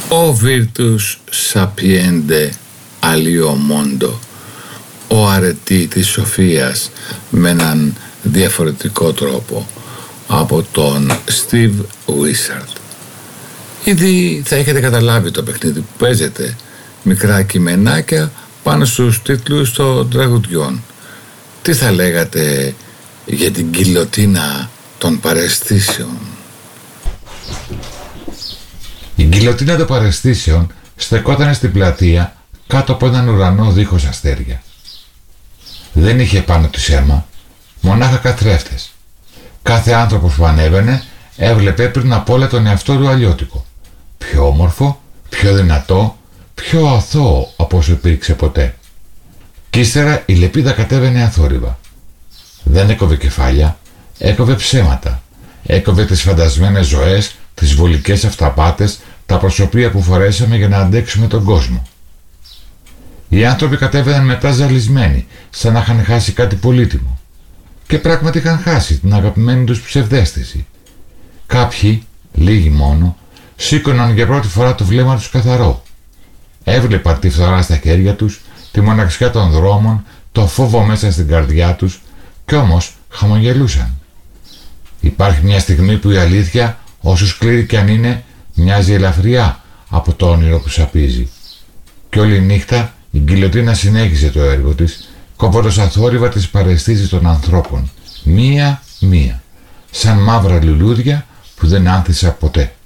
Ο virtus sapiende alio mondo, ο αρετή της σοφίας με έναν διαφορετικό τρόπο, από τον Steve Wishart. Ήδη θα έχετε καταλάβει το παιχνίδι που παίζετε, μικρά κειμενάκια πάνω στους τίτλους των τραγουδιών. Τι θα λέγατε για την γκιλοτίνα των παραισθήσεων? Η γκιλοτίνα των παραισθήσεων στεκόταν στην πλατεία κάτω από έναν ουρανό δίχως αστέρια. Δεν είχε πάνω της αίμα, μονάχα καθρέφτες. Κάθε άνθρωπος που ανέβαινε έβλεπε πριν απ' όλα τον εαυτό του αλλιώτικο. Πιο όμορφο, πιο δυνατό, πιο αθώο από όσο υπήρξε ποτέ. Κι ύστερα η λεπίδα κατέβαινε αθόρυβα. Δεν έκοβε κεφάλια, έκοβε ψέματα. Έκοβε τις φαντασμένες ζωές, τις βολικές αυταπάτες, τα προσωπία που φορέσαμε για να αντέξουμε τον κόσμο. Οι άνθρωποι κατέβαιναν μετά ζαλισμένοι, σαν να είχαν χάσει κάτι πολύτιμο. Και πράγματι είχαν χάσει την αγαπημένη τους ψευδαίσθηση. Κάποιοι, λίγοι μόνο, σήκωναν για πρώτη φορά το βλέμμα τους καθαρό. Έβλεπαν τη φθορά στα χέρια τους, τη μοναξιά των δρόμων, το φόβο μέσα στην καρδιά τους, κι όμως χαμογελούσαν. Υπάρχει μια στιγμή που η αλήθεια, όσο σκληρή κι αν είναι, μοιάζει ελαφριά από το όνειρο που σαπίζει. Κι όλη νύχτα η γκιλοτίνα συνέχισε το έργο της, κόβοντας αθόρυβα τις παραισθήσεις των ανθρώπων, μία-μία, σαν μαύρα λουλούδια που δεν άνθησαν ποτέ.